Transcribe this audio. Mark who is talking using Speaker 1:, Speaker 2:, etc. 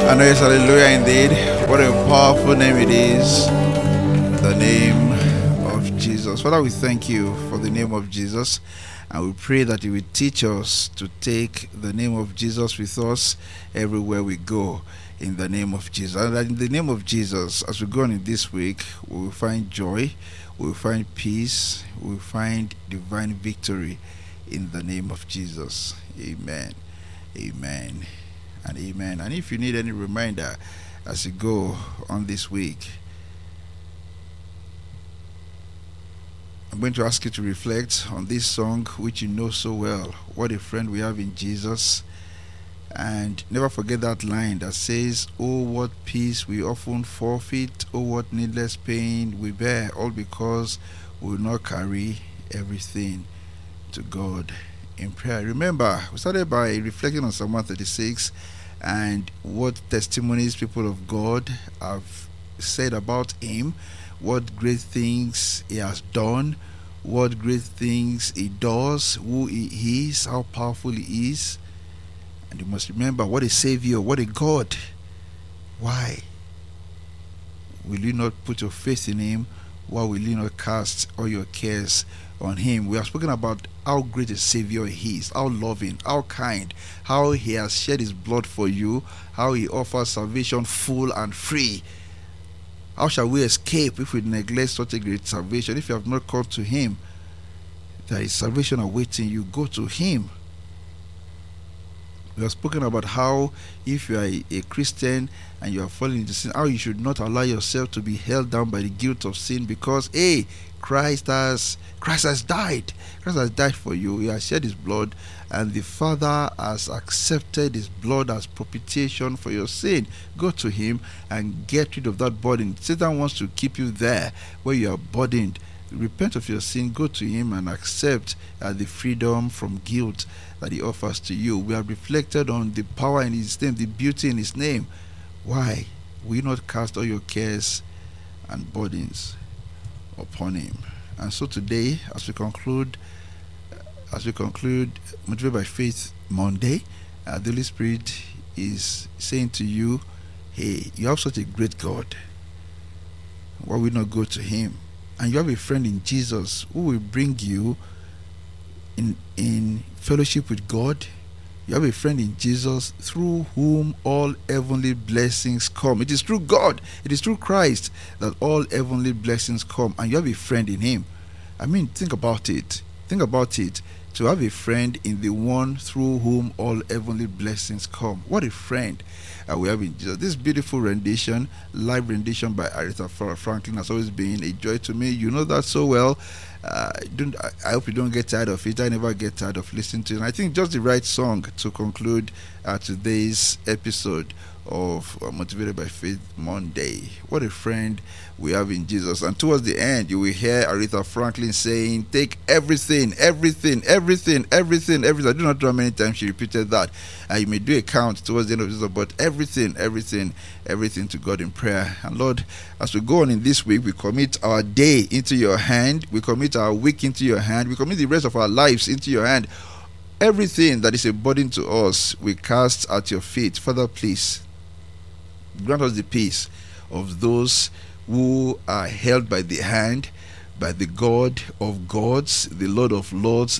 Speaker 1: And yes, hallelujah indeed. What a powerful name it is. The name of Jesus. Father, we thank you for the name of Jesus. And we pray that you will teach us to take the name of Jesus with us everywhere we go. In the name of Jesus. And that in the name of Jesus, as we go on in this week, we will find joy, we will find peace, we will find divine victory in the name of Jesus. Amen. Amen. And amen. And if you need any reminder as you go on this week, I'm going to ask you to reflect on this song which you know so well. What a friend we have in Jesus. And never forget that line that says, oh, what peace we often forfeit, oh, what needless pain we bear, all because we will not carry everything to God in prayer. Remember, we started by reflecting on Psalm 136 and what testimonies people of God have said about him, what great things he has done, what great things he does, who he is, how powerful he is. And you must remember, what a Savior, what a God. Why will you not put your faith in him? Why will you not cast all your cares on him? We have spoken about how great a Savior he is, how loving, how kind, how he has shed his blood for you, how he offers salvation full and free. How shall we escape if we neglect such a great salvation? If you have not come to him, there is salvation awaiting you. Go to him. We have spoken about how if you are a Christian and you are falling into sin, how you should not allow yourself to be held down by the guilt of sin, because Christ has died. Christ has died for you. He has shed his blood, and the Father has accepted his blood as propitiation for your sin. Go to him and get rid of that burden. Satan wants to keep you there where you are burdened. Repent of your sin, go to him and accept the freedom from guilt that he offers to you. We have reflected on the power in his name, the beauty in his name. Why will you not cast all your cares and burdens upon him? And so today, as we conclude Motivated by Faith Monday, the Holy Spirit is saying to you, hey, you have such a great God. Why will you not go to him? And you have a friend in Jesus who will bring you in fellowship with God. You have a friend in Jesus through whom all heavenly blessings come. It is through God, it is through Christ that all heavenly blessings come. And you have a friend in him. I mean, think about it. Think about it. To have a friend in the one through whom all heavenly blessings come. What a friend we have in Jesus. This beautiful rendition, live rendition by Aretha Franklin, has always been a joy to me. You know that so well. I hope you don't get tired of it. I never get tired of listening to it. And I think just the right song to conclude today's episode of Motivated by Faith Monday. What a friend we have in Jesus. And towards the end, you will hear Aretha Franklin saying, take everything. I do not know how many times she repeated that. You may do a count towards the end of this, but everything to God in prayer. And Lord, as we go on in this week, we commit our day into your hand. We commit our week into your hand. We commit the rest of our lives into your hand. Everything that is a burden to us, we cast at your feet. Father, please grant us the peace of those who are held by the hand, by the God of gods, the Lord of lords,